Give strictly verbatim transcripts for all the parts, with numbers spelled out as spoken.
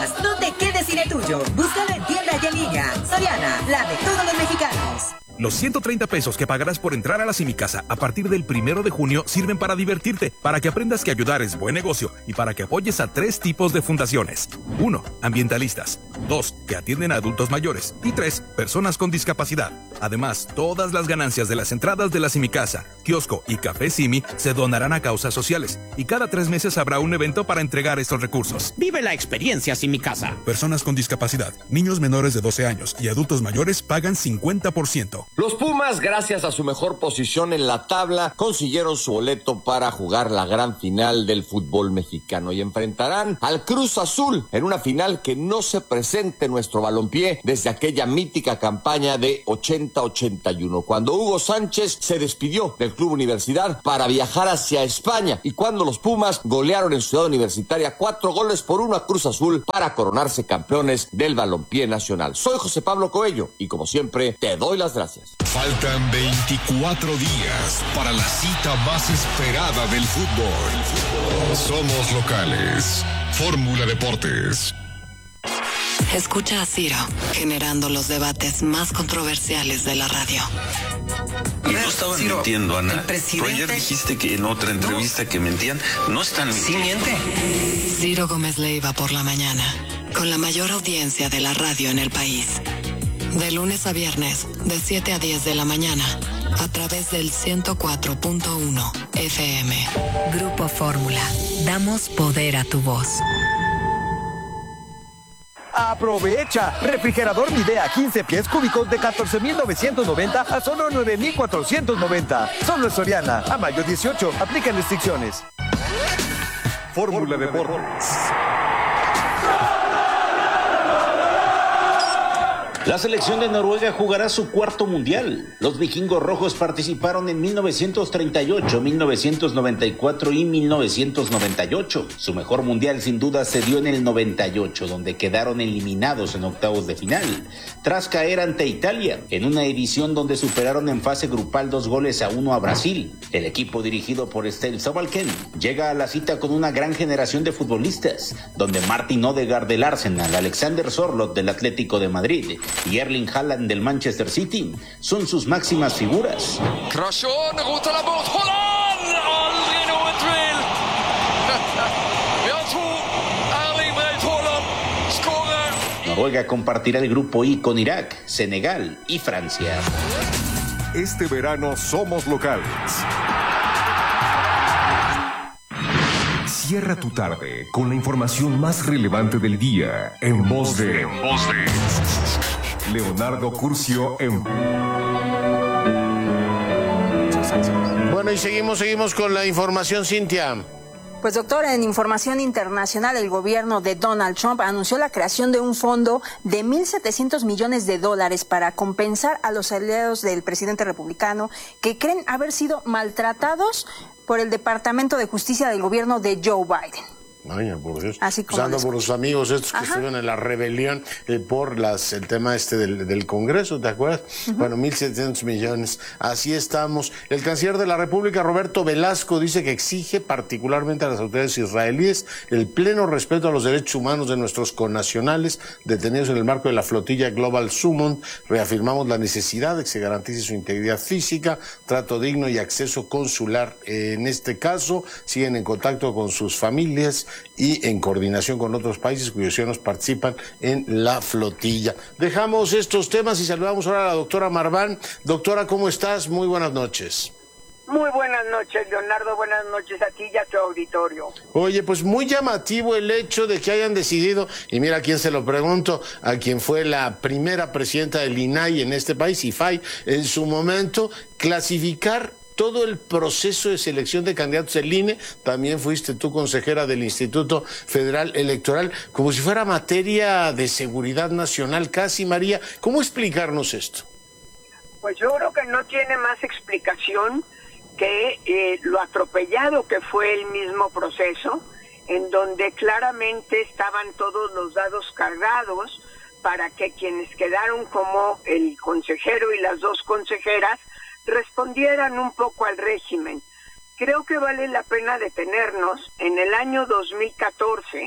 más, no te quedes sin el tuyo. Búscalo en tienda y en línea. Soriana, la de todos los mexicanos. Los ciento treinta pesos que pagarás por entrar a la Simicasa a partir del primero de junio sirven para divertirte, para que aprendas que ayudar es buen negocio y para que apoyes a tres tipos de fundaciones. Uno, ambientalistas. Dos, que atienden a adultos mayores. Y tres, personas con discapacidad. Además, todas las ganancias de las entradas de la Simicasa, kiosco y Café Simi se donarán a causas sociales. Y cada tres meses habrá un evento para entregar estos recursos. Vive la experiencia Simicasa. Personas con discapacidad, niños menores de doce años y adultos mayores pagan cincuenta por ciento. Los Pumas, gracias a su mejor posición en la tabla, consiguieron su boleto para jugar la gran final del fútbol mexicano y enfrentarán al Cruz Azul en una final que no se presente en nuestro balompié desde aquella mítica campaña de ochenta ochenta y uno, cuando Hugo Sánchez se despidió del Club Universidad para viajar hacia España y cuando los Pumas golearon en Ciudad Universitaria cuatro goles por uno a Cruz Azul para coronarse campeones del balompié nacional. Soy José Pablo Coello y como siempre te doy las gracias. Faltan veinticuatro días para la cita más esperada del fútbol. Somos locales. Fórmula Deportes. Escucha a Ciro, generando los debates más controversiales de la radio. Y no estaban Ciro, mintiendo, Ana. Pero ayer dijiste que en otra entrevista no. que mentían. No están mintiendo. Sí miente. Ciro Gómez Leiva por la mañana, con la mayor audiencia de la radio en el país. De lunes a viernes, de siete a diez de la mañana, a través del ciento cuatro punto uno F M. Grupo Fórmula. Damos poder a tu voz. ¡Aprovecha! Refrigerador Midea quince pies cúbicos de catorce mil novecientos noventa a solo nueve mil cuatrocientos noventa. Solo en Soriana. A mayo dieciocho. Aplican restricciones. Fórmula Deportes. La selección de Noruega jugará su cuarto mundial. Los vikingos rojos participaron en mil novecientos treinta y ocho, mil novecientos noventa y cuatro y mil novecientos noventa y ocho. Su mejor mundial sin duda se dio en el noventa y ocho, donde quedaron eliminados en octavos de final, tras caer ante Italia, en una edición donde superaron en fase grupal dos goles a uno a Brasil. El equipo dirigido por Ståle Solbakken llega a la cita con una gran generación de futbolistas, donde Martin Odegaard del Arsenal, Alexander Sørloth del Atlético de Madrid y Erling Haaland del Manchester City son sus máximas figuras. Noruega compartirá el grupo I con Irak, Senegal y Francia. Este verano somos locales. Cierra tu tarde con la información más relevante del día en voz de, en voz de Leonardo Curcio en... Bueno, y seguimos, seguimos con la información, Cintia. Pues doctor, en información internacional, el gobierno de Donald Trump anunció la creación de un fondo de mil setecientos millones de dólares para compensar a los aliados del presidente republicano que creen haber sido maltratados por el Departamento de Justicia del gobierno de Joe Biden. Ay, por Dios. Así como Usando por los amigos estos que Ajá. estuvieron en la rebelión eh, por las el tema este del, del Congreso, ¿te acuerdas? Uh-huh. Bueno, mil setecientos millones. Así estamos. El canciller de la República, Roberto Velasco, dice que exige particularmente a las autoridades israelíes el pleno respeto a los derechos humanos de nuestros connacionales detenidos en el marco de la flotilla Global Summon. Reafirmamos la necesidad de que se garantice su integridad física, trato digno y acceso consular. Eh, en este caso, siguen en contacto con sus familias y en coordinación con otros países cuyos ciudadanos participan en la flotilla. Dejamos estos temas y saludamos ahora a la doctora Marván. Doctora, ¿cómo estás? Muy buenas noches. Muy buenas noches, Leonardo. Buenas noches a ti y a tu auditorio. Oye, pues muy llamativo el hecho de que hayan decidido, y mira a quién se lo pregunto, a quien fue la primera presidenta del I N A I en este país, I F A I, en su momento, clasificar todo el proceso de selección de candidatos del I N E, también fuiste tú consejera del Instituto Federal Electoral, como si fuera materia de seguridad nacional casi, María. ¿Cómo explicarnos esto? Pues yo creo que no tiene más explicación que eh, lo atropellado que fue el mismo proceso, en donde claramente estaban todos los dados cargados para que quienes quedaron como el consejero y las dos consejeras respondieran un poco al régimen. Creo que vale la pena detenernos en el año dos mil catorce,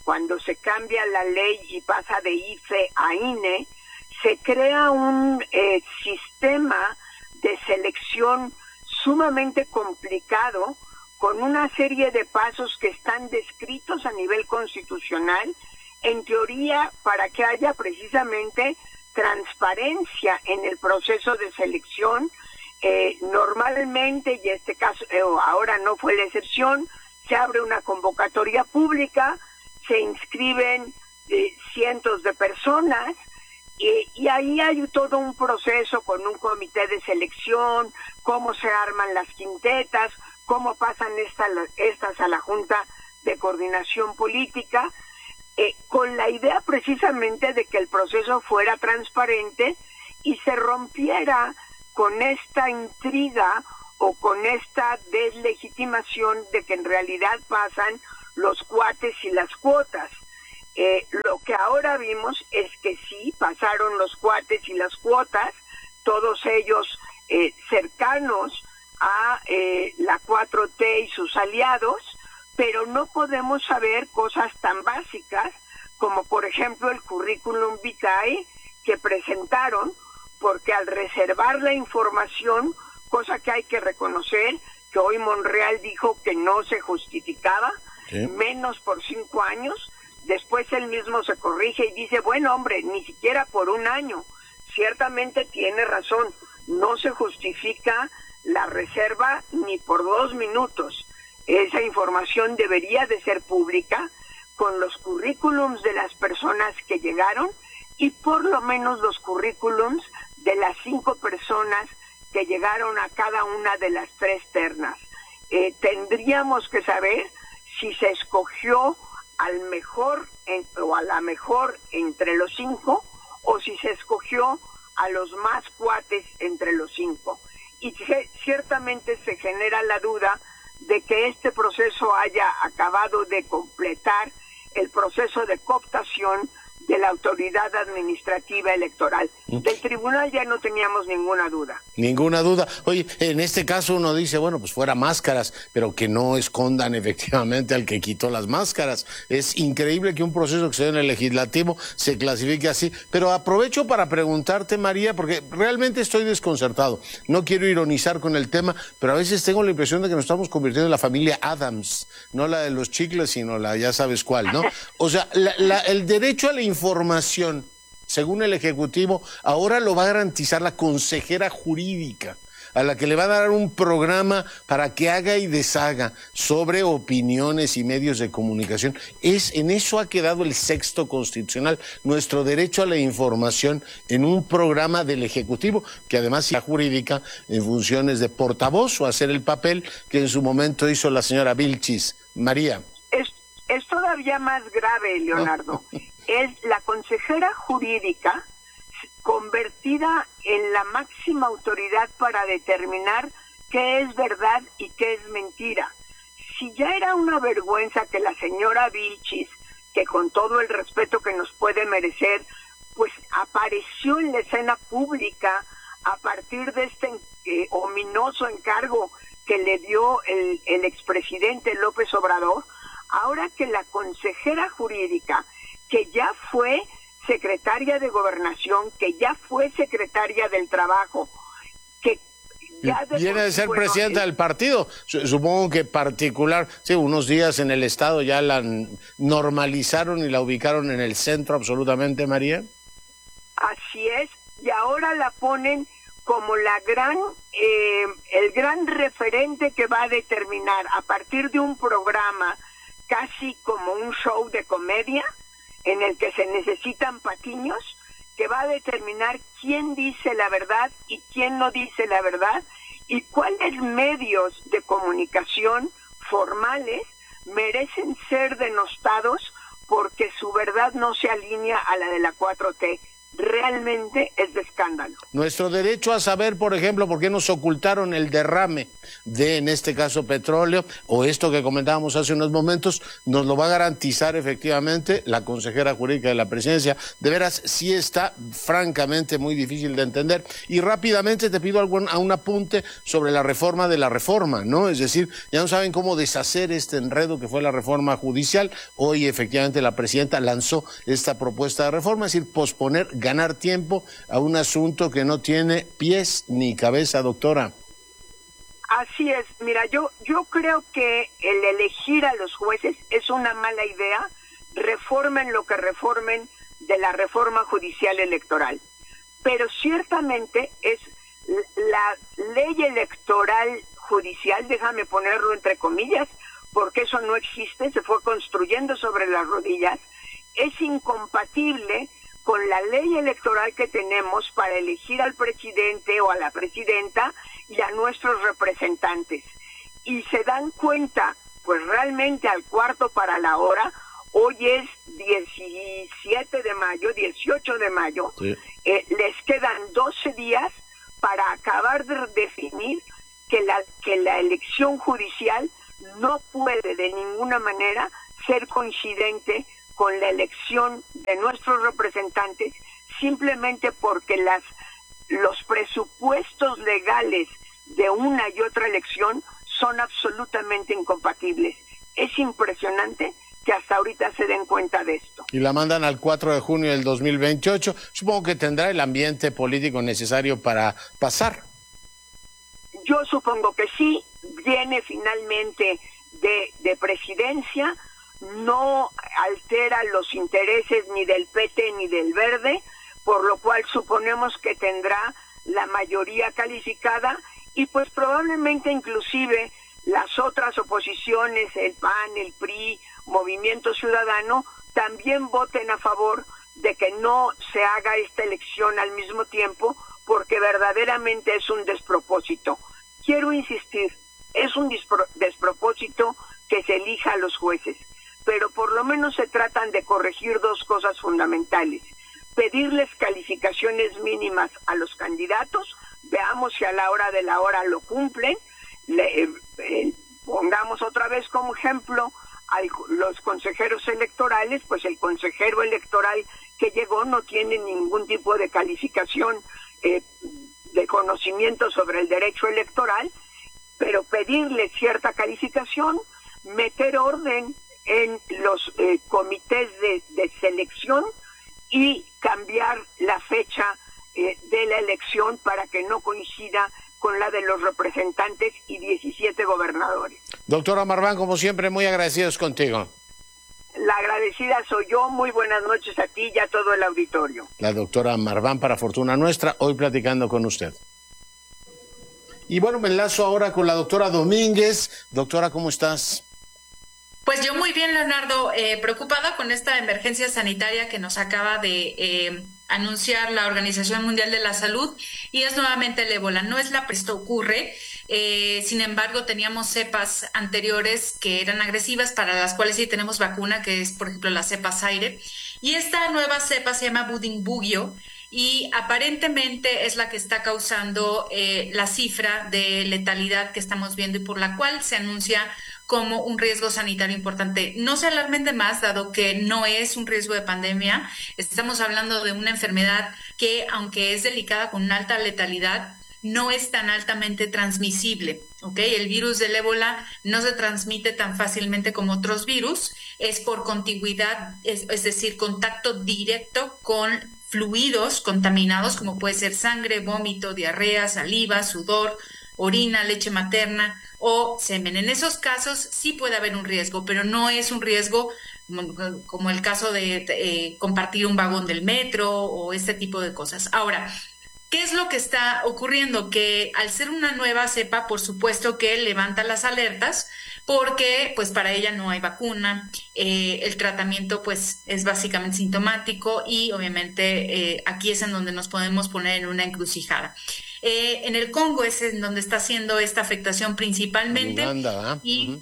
cuando se cambia la ley y pasa de I F E a I N E, se crea un eh, sistema de selección sumamente complicado, con una serie de pasos que están descritos a nivel constitucional, en teoría para que haya precisamente transparencia en el proceso de selección. Eh, normalmente, y este caso eh, ahora no fue la excepción, se abre una convocatoria pública, se inscriben eh, cientos de personas, y, y ahí hay todo un proceso con un comité de selección, cómo se arman las quintetas, cómo pasan esta, estas a la Junta de Coordinación Política, eh, con la idea precisamente de que el proceso fuera transparente y se rompiera con esta intriga o con esta deslegitimación de que en realidad pasan los cuates y las cuotas. Eh, lo que ahora vimos es que sí, pasaron los cuates y las cuotas, todos ellos eh, cercanos a eh, la cuatro T y sus aliados, pero no podemos saber cosas tan básicas como, por ejemplo, el currículum vitae que presentaron, porque al reservar la información, cosa que hay que reconocer, que hoy Monreal dijo que no se justificaba, ¿sí?, menos por cinco años, después él mismo se corrige y dice, bueno, hombre, ni siquiera por un año. Ciertamente tiene razón, no se justifica la reserva ni por dos minutos. Esa información debería de ser pública, con los currículums de las personas que llegaron y por lo menos los currículums de las cinco personas que llegaron a cada una de las tres ternas. Eh, tendríamos que saber si se escogió al mejor en, o a la mejor entre los cinco, o si se escogió a los más cuates entre los cinco. Y que ciertamente se genera la duda de que este proceso haya acabado de completar el proceso de cooptación de la autoridad administrativa electoral. Del tribunal ya no teníamos ninguna duda. Ninguna duda. Oye, en este caso uno dice, bueno, pues fuera máscaras, pero que no escondan efectivamente al que quitó las máscaras. Es increíble que un proceso que se da en el legislativo se clasifique así. Pero aprovecho para preguntarte, María, porque realmente estoy desconcertado. No quiero ironizar con el tema, pero a veces tengo la impresión de que nos estamos convirtiendo en la familia Adams, no la de los chicles, sino la ya sabes cuál, ¿no? O sea, la, la, el derecho a la información, según el Ejecutivo, ahora lo va a garantizar la consejera jurídica, a la que le va a dar un programa para que haga y deshaga sobre opiniones y medios de comunicación. Es, en eso ha quedado el sexto constitucional, nuestro derecho a la información en un programa del Ejecutivo, que además es jurídica en funciones de portavoz o hacer el papel que en su momento hizo la señora Vilchis. María. Es, es todavía más grave, Leonardo. Es la consejera jurídica convertida en la máxima autoridad para determinar qué es verdad y qué es mentira. Si ya era una vergüenza que la señora Vilchis, que con todo el respeto que nos puede merecer, pues apareció en la escena pública a partir de este eh, ominoso encargo que le dio el, el expresidente López Obrador, ahora que la consejera jurídica, que ya fue secretaria de Gobernación, que ya fue secretaria del Trabajo, que ya de viene de ser bueno, presidenta el... del partido, supongo que particular, sí, unos días en el Estado ya la normalizaron y la ubicaron en el centro absolutamente, María. Así es, y ahora la ponen como la gran, eh, el gran referente que va a determinar a partir de un programa casi como un show de comedia, en el que se necesitan patiños, que va a determinar quién dice la verdad y quién no dice la verdad, y cuáles medios de comunicación formales merecen ser denostados porque su verdad no se alinea a la de la cuatro T. realmente es de escándalo. Nuestro derecho a saber, por ejemplo, por qué nos ocultaron el derrame de, en este caso, petróleo, o esto que comentábamos hace unos momentos, nos lo va a garantizar efectivamente la consejera jurídica de la presidencia. De veras, sí está francamente muy difícil de entender. Y rápidamente te pido algún, a un apunte sobre la reforma de la reforma, ¿no? Es decir, ya no saben cómo deshacer este enredo que fue la reforma judicial. Hoy, efectivamente, la presidenta lanzó esta propuesta de reforma, es decir, posponer, ganar tiempo a un asunto que no tiene pies ni cabeza, doctora. Así es. Mira, yo yo creo que el elegir a los jueces es una mala idea. Reformen lo que reformen de la reforma judicial electoral. Pero ciertamente es la ley electoral judicial, déjame ponerlo entre comillas, porque eso no existe, se fue construyendo sobre las rodillas, es incompatible con la ley electoral que tenemos para elegir al presidente o a la presidenta y a nuestros representantes. Y se dan cuenta, pues realmente al cuarto para la hora, hoy es diecisiete de mayo, dieciocho de mayo, sí. eh, les quedan doce días para acabar de definir que la, que la elección judicial no puede de ninguna manera ser coincidente con la elección de nuestros representantes, simplemente porque las los presupuestos legales de una y otra elección son absolutamente incompatibles. Es impresionante que hasta ahorita se den cuenta de esto. Y la mandan al cuatro de junio del dos mil veintiocho. Supongo que tendrá el ambiente político necesario para pasar. Yo supongo que sí. Viene finalmente de, de presidencia, no altera los intereses ni del P T ni del Verde, por lo cual suponemos que tendrá la mayoría calificada y pues probablemente inclusive las otras oposiciones, el P A N, el P R I, Movimiento Ciudadano, también voten a favor de que no se haga esta elección al mismo tiempo, porque verdaderamente es un despropósito. Quiero insistir, es un despro- despropósito que se elija a los jueces, pero por lo menos se tratan de corregir dos cosas fundamentales. Pedirles calificaciones mínimas a los candidatos, veamos si a la hora de la hora lo cumplen. Le, eh, pongamos otra vez como ejemplo a los consejeros electorales, pues el consejero electoral que llegó no tiene ningún tipo de calificación eh, de conocimiento sobre el derecho electoral, pero pedirle cierta calificación, meter orden en los eh, comités de, de selección y cambiar la fecha eh, de la elección para que no coincida con la de los representantes y diecisiete gobernadores. Doctora Marván, como siempre, muy agradecidos contigo. La agradecida soy yo. Muy buenas noches a ti y a todo el auditorio. La doctora Marván, para fortuna nuestra, hoy platicando con usted. Y bueno, me enlazo ahora con la doctora Domínguez. Doctora, ¿cómo estás? Pues yo muy bien, Leonardo, eh, preocupada con esta emergencia sanitaria que nos acaba de eh, anunciar la Organización Mundial de la Salud, y es nuevamente el ébola. No es la primera vez que esto ocurre, eh, sin embargo teníamos cepas anteriores que eran agresivas, para las cuales sí tenemos vacuna, que es por ejemplo la cepa Zaire, y esta nueva cepa se llama Budinbugyo, y aparentemente es la que está causando eh, la cifra de letalidad que estamos viendo y por la cual se anuncia como un riesgo sanitario importante. No se alarmen de más, dado que no es un riesgo de pandemia. Estamos hablando de una enfermedad que, aunque es delicada con una alta letalidad, no es tan altamente transmisible, ¿ok? El virus del ébola no se transmite tan fácilmente como otros virus, es por contigüidad, es, es decir, contacto directo con fluidos contaminados, como puede ser sangre, vómito, diarrea, saliva, sudor, orina, leche materna o semen. En esos casos sí puede haber un riesgo, pero no es un riesgo como el caso de eh, compartir un vagón del metro o este tipo de cosas. Ahora, ¿qué es lo que está ocurriendo? Que al ser una nueva cepa, por supuesto que levanta las alertas, porque pues para ella no hay vacuna, eh, el tratamiento pues es básicamente sintomático y obviamente eh, aquí es en donde nos podemos poner en una encrucijada. Eh, en el Congo es en donde está haciendo esta afectación principalmente. Uganda, ¿eh? Y uh-huh.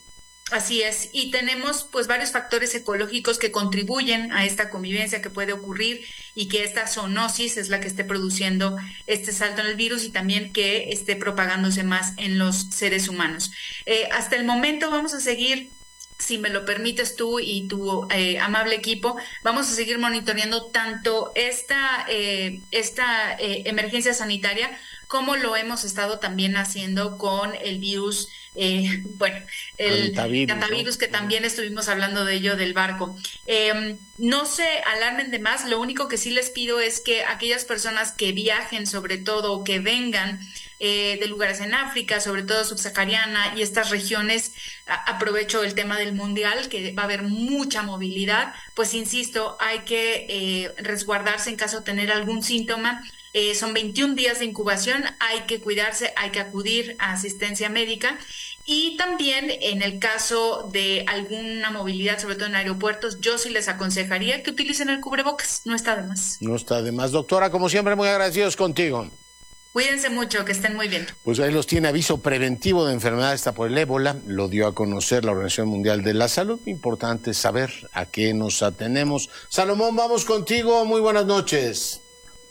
Así es, y tenemos pues varios factores ecológicos que contribuyen a esta convivencia que puede ocurrir y que esta zoonosis es la que esté produciendo este salto en el virus y también que esté propagándose más en los seres humanos. Eh, hasta el momento vamos a seguir, si me lo permites tú y tu eh, amable equipo, vamos a seguir monitoreando tanto esta, eh, esta eh, emergencia sanitaria como lo hemos estado también haciendo con el virus, eh, bueno, el Hantavirus, hantavirus, ¿no? que también estuvimos hablando de ello del barco. Eh, no se alarmen de más, lo único que sí les pido es que aquellas personas que viajen, sobre todo, o que vengan eh, de lugares en África, sobre todo subsahariana y estas regiones, a, aprovecho el tema del mundial, que va a haber mucha movilidad, pues insisto, hay que eh, resguardarse en caso de tener algún síntoma. Eh, son veintiún días de incubación, hay que cuidarse, hay que acudir a asistencia médica y también en el caso de alguna movilidad, sobre todo en aeropuertos, yo sí les aconsejaría que utilicen el cubrebocas, no está de más. No está de más. Doctora, como siempre, muy agradecidos contigo. Cuídense mucho, que estén muy bien. Pues ahí los tiene. Aviso preventivo de enfermedad está por el ébola, lo dio a conocer la Organización Mundial de la Salud. Importante saber a qué nos atenemos. Salomón, vamos contigo, muy buenas noches.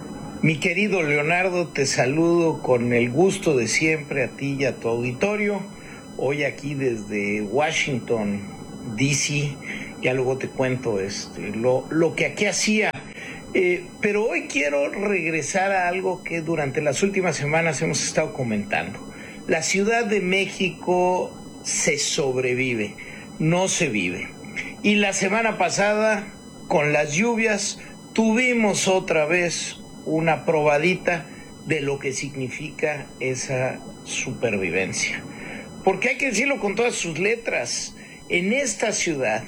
Mi querido Leonardo, te saludo con el gusto de siempre a ti y a tu auditorio. Hoy aquí desde Washington, D C, ya luego te cuento este, lo, lo que aquí hacía. Eh, pero hoy quiero regresar a algo que durante las últimas semanas hemos estado comentando. La Ciudad de México se sobrevive, no se vive. Y la semana pasada, con las lluvias, tuvimos otra vez una probadita de lo que significa esa supervivencia. Porque hay que decirlo con todas sus letras, en esta ciudad,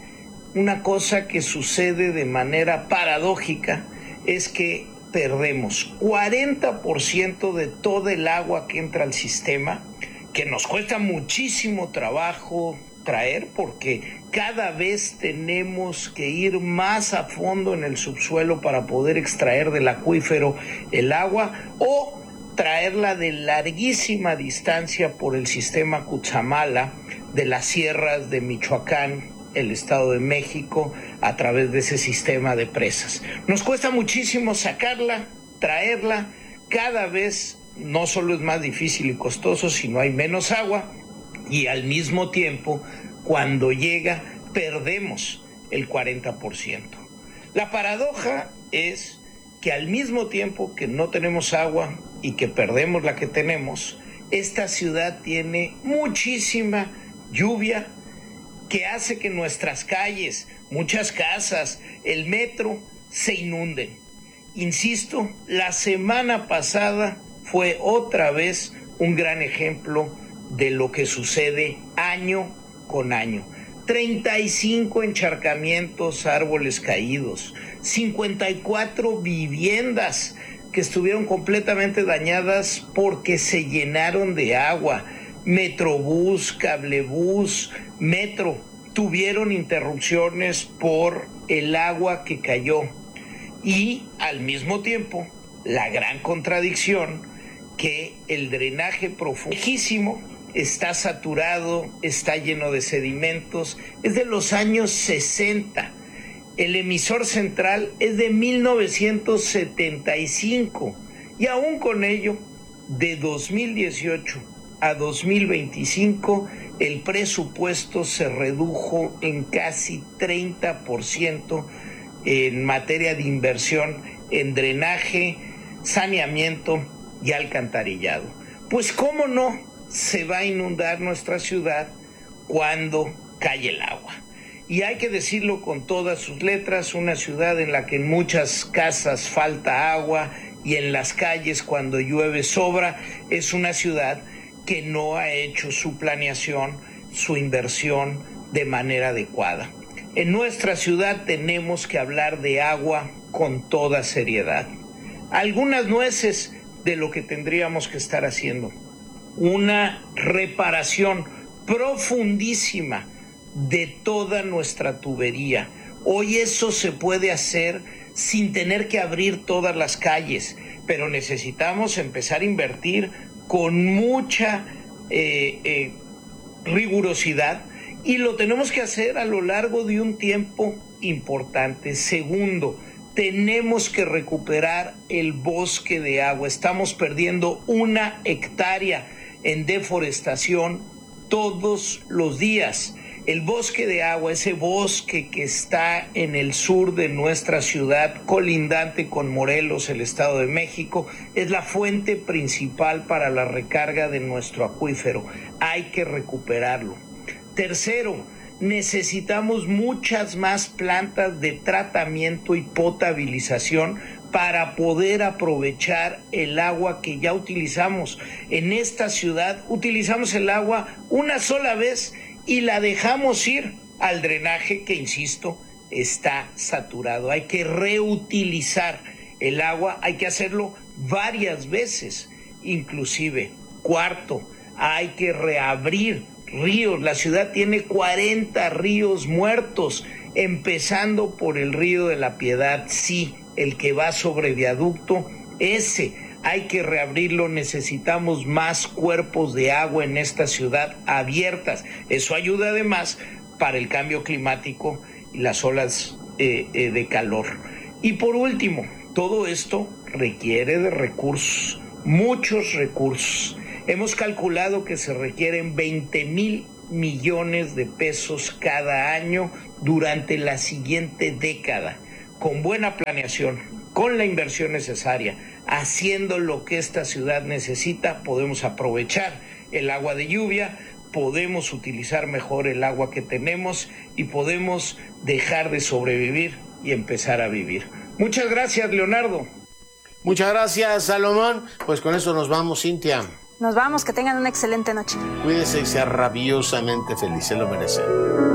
una cosa que sucede de manera paradójica es que perdemos cuarenta por ciento de todo el agua que entra al sistema, que nos cuesta muchísimo trabajo traer porque cada vez tenemos que ir más a fondo en el subsuelo para poder extraer del acuífero el agua o traerla de larguísima distancia por el sistema Cutzamala de las sierras de Michoacán, el Estado de México, a través de ese sistema de presas. Nos cuesta muchísimo sacarla, traerla, cada vez no solo es más difícil y costoso, sino hay menos agua y al mismo tiempo, cuando llega, perdemos el cuarenta por ciento. La paradoja es que al mismo tiempo que no tenemos agua y que perdemos la que tenemos, esta ciudad tiene muchísima lluvia que hace que nuestras calles, muchas casas, el metro se inunden. Insisto, la semana pasada fue otra vez un gran ejemplo de lo que sucede año con año. treinta y cinco encharcamientos, árboles caídos, cincuenta y cuatro viviendas que estuvieron completamente dañadas porque se llenaron de agua. Metrobús, cablebús, metro tuvieron interrupciones por el agua que cayó. Y al mismo tiempo, la gran contradicción que el drenaje profundísimo está saturado, está lleno de sedimentos, es de los años sesenta. El emisor central es de mil novecientos setenta y cinco y aún con ello, de dos mil dieciocho a dos mil veinticinco, el presupuesto se redujo en casi treinta por ciento en materia de inversión en drenaje, saneamiento y alcantarillado. Pues cómo no se va a inundar nuestra ciudad cuando cae el agua. Y hay que decirlo con todas sus letras, una ciudad en la que en muchas casas falta agua y en las calles cuando llueve sobra, es una ciudad que no ha hecho su planeación, su inversión de manera adecuada. En nuestra ciudad tenemos que hablar de agua con toda seriedad. Algunas nueces de lo que tendríamos que estar haciendo. Una reparación profundísima de toda nuestra tubería. Hoy eso se puede hacer sin tener que abrir todas las calles, pero necesitamos empezar a invertir con mucha eh, eh, rigurosidad y lo tenemos que hacer a lo largo de un tiempo importante. Segundo, tenemos que recuperar el bosque de agua. Estamos perdiendo una hectárea en deforestación todos los días. El bosque de agua, ese bosque que está en el sur de nuestra ciudad, colindante con Morelos, el Estado de México, es la fuente principal para la recarga de nuestro acuífero. Hay que recuperarlo. Tercero, necesitamos muchas más plantas de tratamiento y potabilización para poder aprovechar el agua que ya utilizamos. En esta ciudad utilizamos el agua una sola vez y la dejamos ir al drenaje que, insisto, está saturado. Hay que reutilizar el agua, hay que hacerlo varias veces, inclusive. Cuarto, hay que reabrir ríos. La ciudad tiene cuarenta ríos muertos, empezando por el río de la Piedad, sí, el que va sobre viaducto, ese hay que reabrirlo. Necesitamos más cuerpos de agua en esta ciudad abiertas. Eso ayuda además para el cambio climático y las olas eh, eh, de calor. Y por último, todo esto requiere de recursos, muchos recursos. Hemos calculado que se requieren veinte mil millones de pesos cada año durante la siguiente década. Con buena planeación, con la inversión necesaria, haciendo lo que esta ciudad necesita, podemos aprovechar el agua de lluvia, podemos utilizar mejor el agua que tenemos y podemos dejar de sobrevivir y empezar a vivir. Muchas gracias, Leonardo. Muchas gracias, Salomón. Pues con eso nos vamos, Cintia. Nos vamos, que tengan una excelente noche. Cuídese y sea rabiosamente feliz, se lo merece.